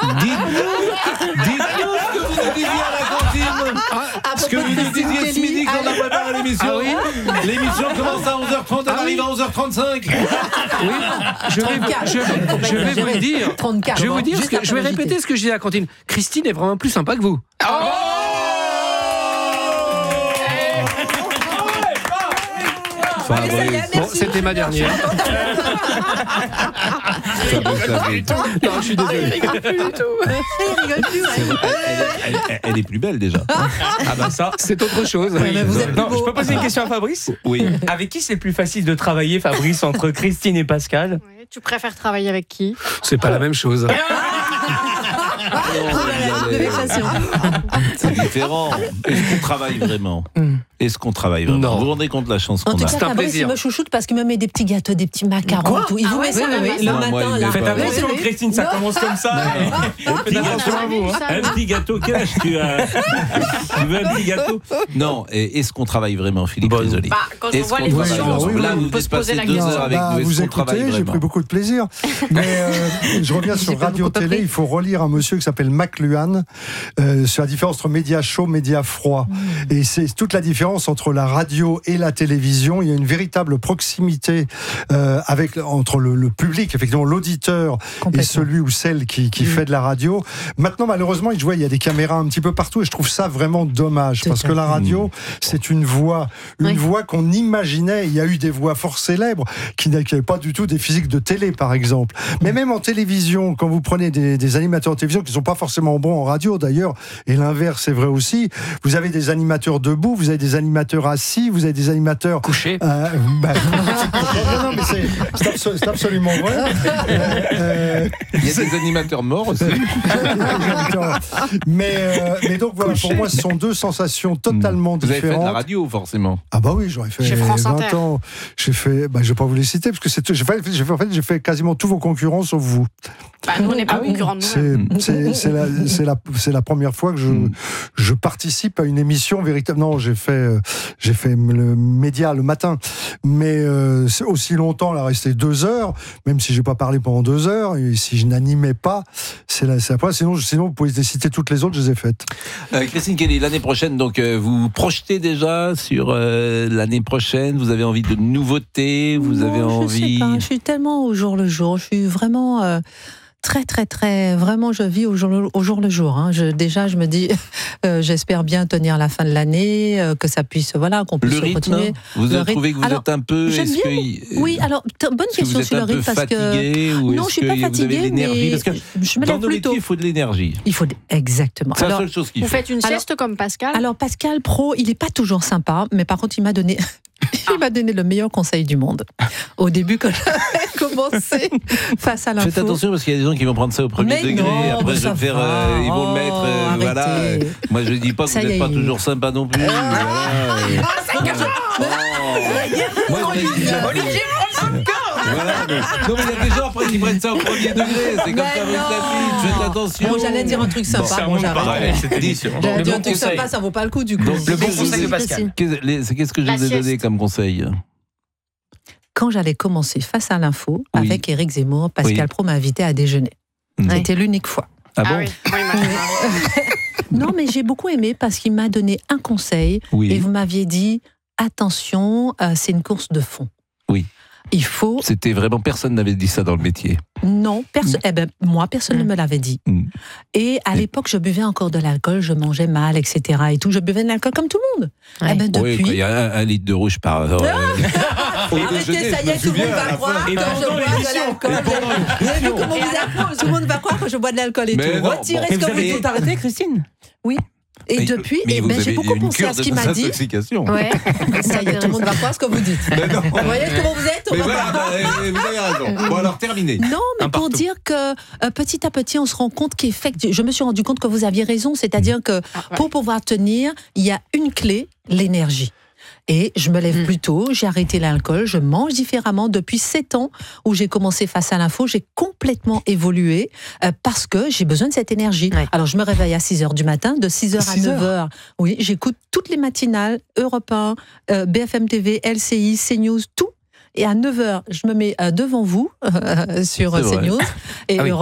Dites-nous ce que vous nous disiez à la cantine. Ce que vous nous disiez ce midi quand on a préparé l'émission. Ah oui. L'émission commence à 11h30, elle arrive à 11h35. Oui, je vais vous le dire. 34. Je vais répéter ce que je disais à la cantine. Christine est vraiment plus sympa que vous. Bon, c'était ma dernière. Non, je suis désolé. Il rigole plus. Elle est plus belle déjà. Ah bah ça, c'est autre chose. mais vous êtes Non, je peux poser une question à Fabrice ? Oui. Avec qui c'est plus facile de travailler, Fabrice, entre Christine et Pascal ? Ouais, tu préfères travailler avec qui ? C'est pas la même chose. C'est différent. Est-ce qu'on travaille vraiment ? Non. Vous vous rendez compte de la chance En qu'on tout a ? cas, C'est un Fabrice, plaisir. il me chouchoute parce qu'il me met des petits gâteaux, des petits macarons. Tout. Il vous met ça le Moi, matin, il là. met Faites pas. attention, Christine, ça commence comme ça. Faites attention à vous. Un petit gâteau, quel âge tu as ? Tu veux un petit gâteau ? Non, et est-ce qu'on travaille vraiment, Philippe Risoli ? Quand je Est-ce vois qu'on les travaille photos, vraiment ? oui, Là, oui. vous on peut se poser passez la 2 question. heures avec nous. Vous Est-ce qu'on travaille écoutez, j'ai pris vraiment ? beaucoup de plaisir. Mais je reviens sur Radio-Télé. Il faut relire un monsieur qui s'appelle McLuhan sur la différence entre média chaud, média froid. Et c'est toute la différence entre la radio et la télévision. Il y a une véritable proximité entre le public, effectivement l'auditeur et celui ou celle qui fait de la radio. Maintenant, malheureusement, il y a des caméras un petit peu partout et je trouve ça vraiment dommage parce que la radio, c'est une voix qu'on imaginait. Il y a eu des voix fort célèbres qui n'avaient pas du tout des physiques de télé, par exemple. Mais même en télévision, quand vous prenez des animateurs de télévision qui ne sont pas forcément bons en radio, d'ailleurs, et l'inverse est vrai aussi, vous avez des animateurs debout, vous avez des animateurs assis, vous avez des animateurs Couché. non, mais c'est absolument vrai. Il y a des animateurs morts aussi. Mais donc voilà, pour moi, ce sont deux sensations totalement Vous avez différentes. fait de la radio, forcément. Ah bah oui, j'aurais fait Chez France 20 Inter. ans. J'ai fait, je vais pas vous les citer parce que j'ai fait quasiment tous vos concurrents sauf vous. Nous, on n'est pas concurrents de nous-mêmes. C'est la première fois que je participe à une émission véritable. Non, j'ai fait le média le matin, mais c'est aussi longtemps, là, resté 2 heures, même si j'ai pas parlé pendant 2 heures, et si je n'animais pas, c'est la première. Sinon, vous pouvez les citer toutes les autres, je les ai faites. Christine Kelly, l'année prochaine, donc vous vous projetez déjà sur l'année prochaine. Vous avez envie de nouveautés, vous avez envie. Je sais pas, je suis tellement au jour le jour. Je suis vraiment très, vraiment, je vis au jour le jour. Hein. Déjà, je me dis, j'espère bien tenir la fin de l'année, que ça puisse, qu'on puisse le rythme, continuer. vous avez trouvé que vous êtes un peu. J'aime bien. Oui, alors bonne question sur le rythme parce que ou non, je suis pas fatiguée, mais parce que je me lève plus tôt. Il faut de l'énergie. Exactement. C'est la seule chose qu'il faut. Vous faites une sieste comme Pascal ? Alors Pascal Pro, il n'est pas toujours sympa, mais par contre, il m'a donné le meilleur conseil du monde. Au début, quand j'avais commencé face à l'info. Faites attention parce qu'il y a des gens qui vont prendre ça au premier degré. Non, après, ça ils vont le mettre. Voilà. Moi, je ne dis pas que vous n'êtes pas toujours sympa non plus. Olivier, voilà, non, mais il y a des gens après qui prennent ça au premier degré. C'est comme ça avec la vie. Faites attention. Bon, j'allais dire un truc sympa. Bon, j'arrête. J'allais dire un truc sympa, ça vaut pas le coup du coup. Le bon conseil de Pascal. Qu'est-ce que je vous ai donné comme conseil ? Quand j'allais commencer face à l'info avec Éric Zemmour, Pascal Pro m'a invité à déjeuner. C'était l'unique fois. Ah bon ? Non, mais j'ai beaucoup aimé parce qu'il m'a donné un conseil et vous m'aviez dit attention, c'est une course de fond. Oui. Il faut. C'était vraiment personne n'avait dit ça dans le métier. Non, moi, personne ne me l'avait dit. Et à l'époque, je buvais encore de l'alcool, je mangeais mal, etc. Et tout, je buvais de l'alcool comme tout le monde. Depuis... Oui, il y a 1 litre de rouge par heure. Arrêtez, ça y est, tout le monde va croire que je bois de l'alcool. Vous avez vu comment vous appelez ? Tout le monde va croire que je bois de l'alcool et tout. Retirez ce que vous dites. Tout arrêté, Christine ? Oui. Et depuis, j'ai beaucoup pensé à ce qu'il m'a dit. Ouais. Ça y est, tout le monde va croire ce que vous dites. Vous voyez comment vous êtes ? Vous avez raison. Bon, alors, terminé. Non, mais pour dire que petit à petit, on se rend compte qu'effectivement, je me suis rendu compte que vous aviez raison, c'est-à-dire que pour pouvoir tenir, il y a une clé, l'énergie. Et je me lève plus tôt, j'ai arrêté l'alcool, je mange différemment. Depuis 7 ans où j'ai commencé face à l'info, j'ai complètement évolué parce que j'ai besoin de cette énergie. Ouais. Alors je me réveille à 6h du matin, de 6h à 9h. Oui, j'écoute toutes les matinales, Europe 1, BFM TV, LCI, CNews, tout. Et à 9h, je me mets devant vous sur CNews. Et